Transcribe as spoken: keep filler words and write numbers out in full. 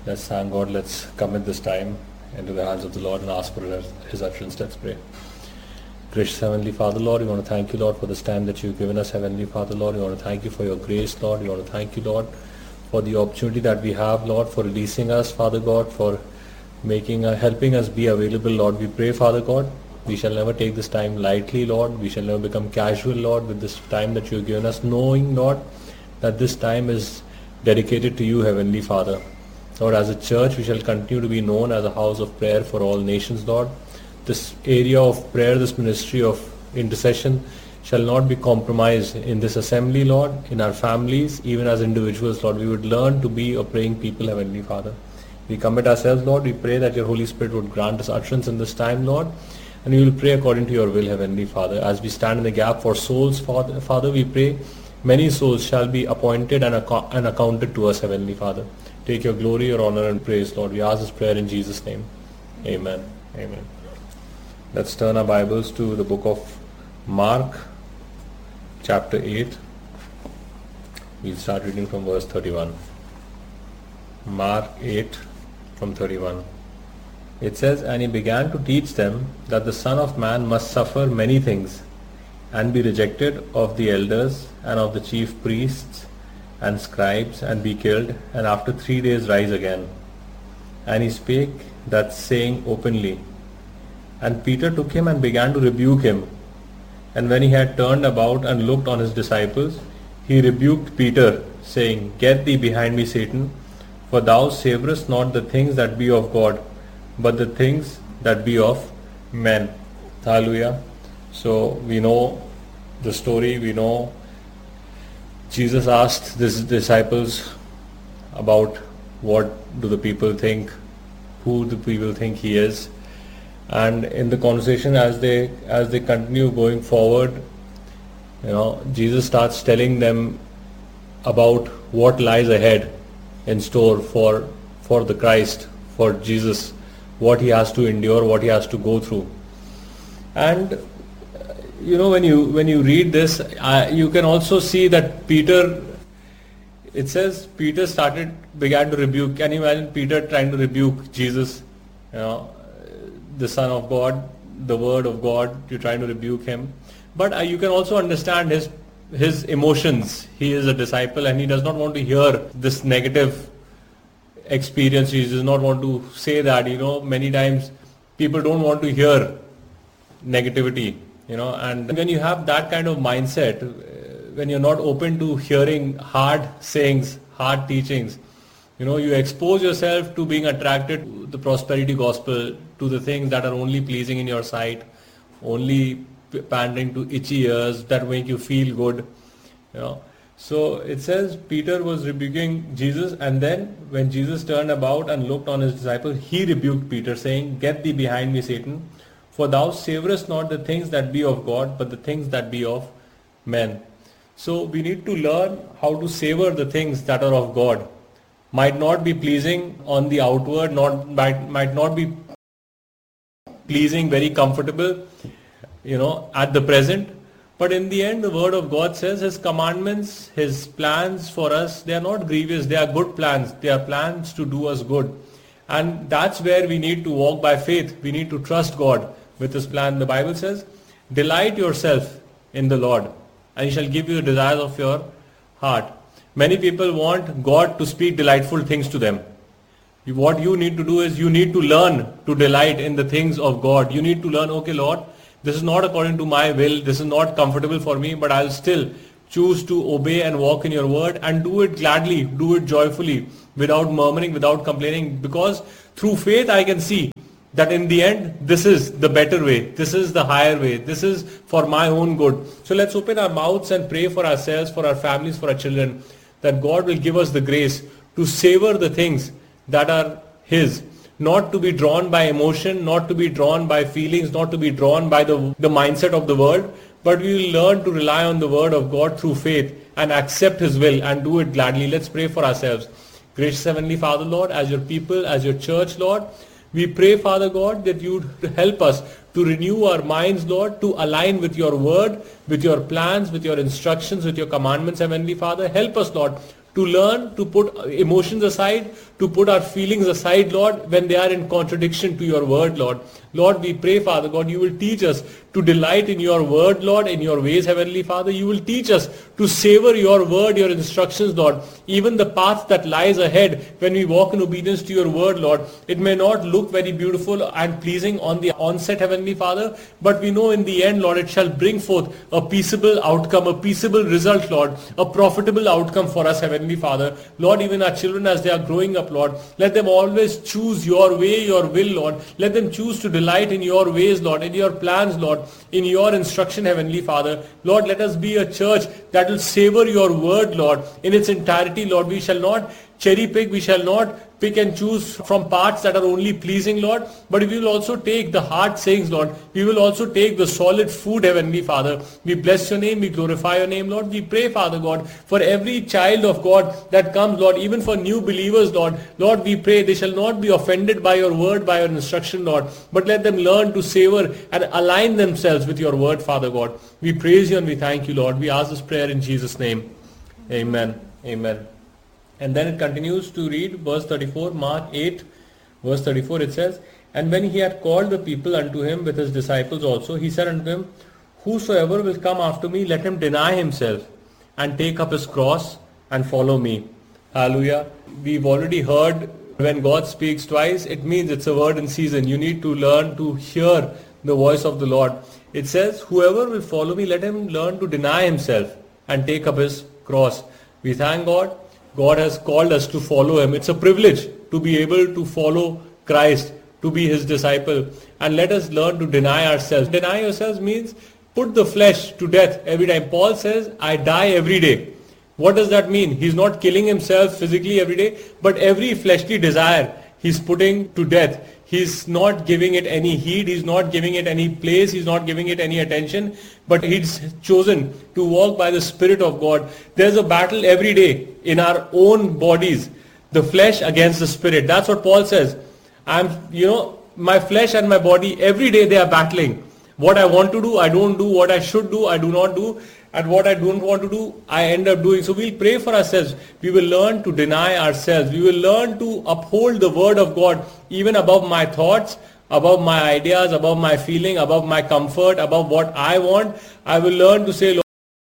Let's thank God. Let's commit this time into the hands of the Lord and ask for His utterance. Let's pray. Gracious Heavenly Father, Lord, we want to thank you, Lord, for this time that you've given us, Heavenly Father, Lord. We want to thank you for your grace, Lord. We want to thank you, Lord, for the opportunity that we have, Lord, for releasing us, Father God, for making, uh, helping us be available, Lord. We pray, Father God, we shall never take this time lightly, Lord. We shall never become casual, Lord, with this time that you've given us, knowing, Lord, that this time is dedicated to you, Heavenly Father. Lord, as a church, we shall continue to be known as a house of prayer for all nations, Lord. This area of prayer, this ministry of intercession shall not be compromised in this assembly, Lord, in our families, even as individuals, Lord. We would learn to be a praying people, Heavenly Father. We commit ourselves, Lord. We pray that your Holy Spirit would grant us utterance in this time, Lord. And we will pray according to your will, Heavenly Father. As we stand in the gap for souls, Father, Father we pray many souls shall be appointed and, ac- and accounted to us, Heavenly Father. Take your glory, your honor and praise, Lord. We ask this prayer in Jesus' name. Amen. Amen. Let's turn our Bibles to the book of Mark, chapter eight. We'll start reading from verse thirty-one. Mark eight from thirty-one. It says, "And he began to teach them that the Son of Man must suffer many things, and be rejected of the elders and of the chief priests and scribes, and be killed, and after three days rise again. And he spake that saying openly. And Peter took him and began to rebuke him. And when he had turned about and looked on his disciples, he rebuked Peter, saying, Get thee behind me, Satan, for thou savorest not the things that be of God, but the things that be of men." Hallelujah. So we know the story, we know Jesus asked his disciples about what do the people think, who do people think he is. And in the conversation, as they as they continue going forward, you know, Jesus starts telling them about what lies ahead in store for for the Christ, for Jesus, what he has to endure, what he has to go through. And you know, when you when you read this, uh, you can also see that Peter, it says Peter started began to rebuke. Can you imagine Peter trying to rebuke Jesus, you know, the Son of God, the Word of God? You're trying to rebuke him, but uh, you can also understand his his emotions. He is a disciple and he does not want to hear this negative experience. He does not want to say that. You know, many times people don't want to hear negativity. You know, and when you have that kind of mindset, when you're not open to hearing hard sayings, hard teachings, you know, you expose yourself to being attracted to the prosperity gospel, to the things that are only pleasing in your sight, only pandering to itchy ears that make you feel good, you know. So it says Peter was rebuking Jesus, and then when Jesus turned about and looked on his disciples, he rebuked Peter, saying, Get thee behind me, Satan, for thou savorest not the things that be of God, but the things that be of men. So we need to learn how to savor the things that are of God. Might not be pleasing on the outward, not might, might not be pleasing, very comfortable, you know, at the present. But in the end, the word of God says his commandments, his plans for us, they are not grievous, they are good plans. They are plans to do us good. And that's where we need to walk by faith. We need to trust God with his plan. The Bible says, delight yourself in the Lord, and he shall give you the desires of your heart. Many people want God to speak delightful things to them. What you need to do is you need to learn to delight in the things of God. You need to learn, okay, Lord, this is not according to my will, this is not comfortable for me, but I'll still choose to obey and walk in your word, and do it gladly, do it joyfully, without murmuring, without complaining, because through faith I can see that in the end, this is the better way, this is the higher way, this is for my own good. So let's open our mouths and pray for ourselves, for our families, for our children, that God will give us the grace to savor the things that are his, not to be drawn by emotion, not to be drawn by feelings, not to be drawn by the, the mindset of the world, but we will learn to rely on the word of God through faith and accept his will and do it gladly. Let's pray for ourselves. Gracious Heavenly Father, Lord, as your people, as your church, Lord, we pray, Father God, that you help us to renew our minds, Lord, to align with your word, with your plans, with your instructions, with your commandments, Heavenly Father. Help us, Lord, to learn to put emotions aside, to put our feelings aside, Lord, when they are in contradiction to your word, Lord. Lord, we pray, Father God, you will teach us to delight in your word, Lord, in your ways, Heavenly Father. You will teach us to savor your word, your instructions, Lord. Even the path that lies ahead when we walk in obedience to your word, Lord. It may not look very beautiful and pleasing on the onset, Heavenly Father, but we know in the end, Lord, it shall bring forth a peaceable outcome, a peaceable result, Lord, a profitable outcome for us, Heavenly Father. Lord, even our children as they are growing up, Lord, let them always choose your way, your will, Lord. Let them choose to delight in your ways, Lord, in your plans, Lord, in your instruction, Heavenly Father. Lord, let us be a church that will savor your word, Lord, in its entirety, Lord. We shall not cherry pick, we shall not pick and choose from parts that are only pleasing, Lord, but we will also take the hard sayings, Lord. We will also take the solid food, Heavenly Father. We bless your name, we glorify your name, Lord. We pray, Father God, for every child of God that comes, Lord, even for new believers, Lord. Lord, we pray they shall not be offended by your word, by your instruction, Lord, but let them learn to savor and align themselves with your word, Father God. We praise you and we thank you, Lord. We ask this prayer in Jesus' name. Amen. Amen. And then it continues to read verse thirty-four, Mark eight, verse thirty-four, it says, "And when he had called the people unto him with his disciples also, he said unto them, Whosoever will come after me, let him deny himself and take up his cross and follow me." Hallelujah. We've already heard when God speaks twice, it means it's a word in season. You need to learn to hear the voice of the Lord. It says, whoever will follow me, let him learn to deny himself and take up his cross. We thank God. God has called us to follow him. It's a privilege to be able to follow Christ, to be his disciple. And let us learn to deny ourselves. Deny yourselves means put the flesh to death every time. Paul says, I die every day. What does that mean? He's not killing himself physically every day, but every fleshly desire he's putting to death. He's not giving it any heed. He's not giving it any place. He's not giving it any attention. But he's chosen to walk by the Spirit of God. There's a battle every day in our own bodies. The flesh against the Spirit. That's what Paul says. I'm, you know, my flesh and my body, every day they are battling. What I want to do, I don't do. What I should do, I do not do. And what I don't want to do, I end up doing. So we'll pray for ourselves. We will learn to deny ourselves. We will learn to uphold the word of God even above my thoughts, above my ideas, above my feeling, above my comfort, above what I want. I will learn to say,